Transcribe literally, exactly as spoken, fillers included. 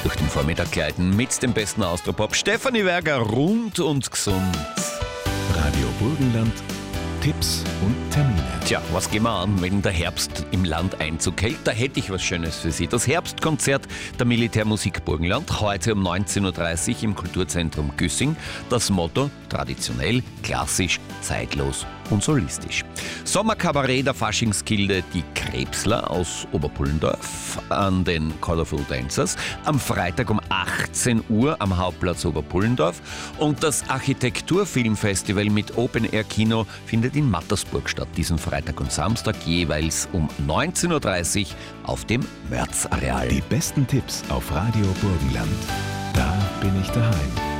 durch den Vormittag gleiten mit dem besten Austropop. Stefanie Werger, rund und gesund. Radio Burgenland, Tipps und Termine. Tja, was gehen wir an, wenn der Herbst im Land Einzug hält? Da hätte ich was Schönes für Sie. Das Herbstkonzert der Militärmusik Burgenland, heute um neunzehn Uhr dreißig im Kulturzentrum Güssing. Das Motto: traditionell, klassisch, zeitlos und solistisch. Sommerkabarett der Faschingsgilde Die Krebsler aus Oberpullendorf an den Colorful Dancers. Am Freitag um achtzehn Uhr am Hauptplatz Oberpullendorf. Und das Architekturfilmfestival mit Open-Air-Kino findet in Mattersburg statt. Diesen Freitag und Samstag jeweils um neunzehn Uhr dreißig auf dem Mörz-Areal. Die besten Tipps auf Radio Burgenland. Da bin ich daheim.